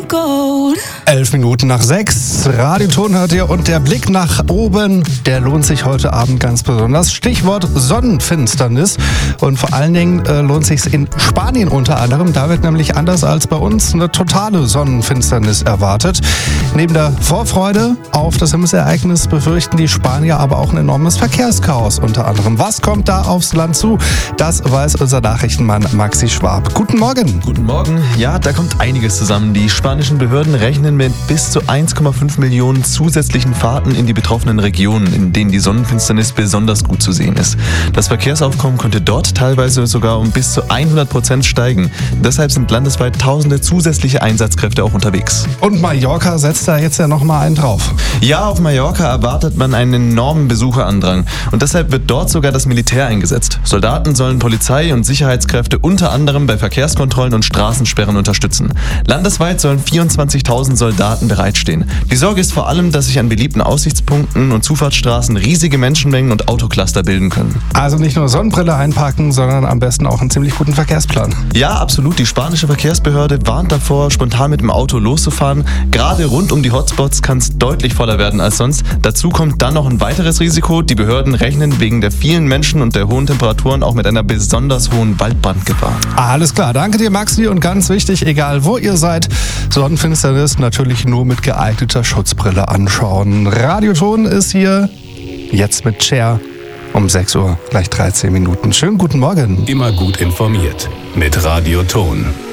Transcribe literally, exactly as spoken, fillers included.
gold. Elf Minuten nach sechs. Radioton hört ihr und der Blick nach oben, der lohnt sich heute Abend ganz besonders. Stichwort Sonnenfinsternis. Und vor allen Dingen äh, lohnt sich's in Spanien unter anderem. Da wird nämlich anders als bei uns eine totale Sonnenfinsternis erwartet. Neben der Vorfreude auf das Himmelsereignis befürchten die Spanier aber auch ein enormes Verkehrschaos unter anderem. Was kommt da aufs Land zu? Das weiß unser Nachrichtenmann Maxi Schwab. Guten Morgen. Guten Morgen. Ja, da kommt einiges zusammen. Die spanischen Behörden rechnen mit bis zu eins Komma fünf Millionen zusätzlichen Fahrten in die betroffenen Regionen, in denen die Sonnenfinsternis besonders gut zu sehen ist. Das Verkehrsaufkommen könnte dort teilweise sogar um bis zu hundert Prozent steigen. Deshalb sind landesweit tausende zusätzliche Einsatzkräfte auch unterwegs. Und Mallorca setzt da jetzt ja nochmal einen drauf. Ja, auf Mallorca erwartet man einen enormen Besucherandrang. Und deshalb wird dort sogar das Militär eingesetzt. Soldaten sollen Polizei und Sicherheitskräfte unter anderem bei Verkehrskontrollen und Straßensperren unterstützen. Landesweit sollen vierundzwanzigtausend Soldaten bereitstehen. Die Sorge ist vor allem, dass sich an beliebten Aussichtspunkten und Zufahrtsstraßen riesige Menschenmengen und Autocluster bilden können. Also nicht nur Sonnenbrille einpacken, sondern am besten auch einen ziemlich guten Verkehrsplan. Ja, absolut. Die spanische Verkehrsbehörde warnt davor, spontan mit dem Auto loszufahren. Gerade rund um die Hotspots kann es deutlich voller werden als sonst. Dazu kommt dann noch ein weiteres Risiko. Die Behörden rechnen wegen der vielen Menschen und der hohen Temperaturen auch mit einer besonders hohen Waldbrandgefahr. Alles klar, danke dir Maxi und ganz wichtig, egal wo ihr seid, Sonnenfinsternis natürlich nur mit geeigneter Schutzbrille anschauen. Radioton ist hier, jetzt mit Cher um sechs Uhr, gleich dreizehn Minuten. Schönen guten Morgen. Immer gut informiert mit Radioton.